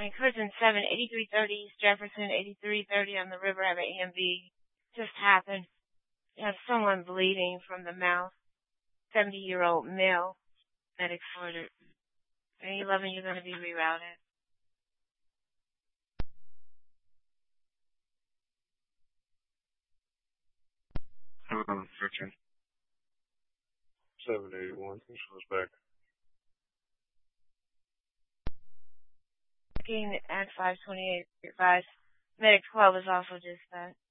Curzon 7, 8330 East Jefferson, 8330 on the river. I have an EMV. Just happened. You have someone bleeding from the mouth. 70-year-old male. Medics ordered. 11, you're going to be rerouted. Section 781. This was back. Looking at 528, advised. Medic 12 is also dispatched.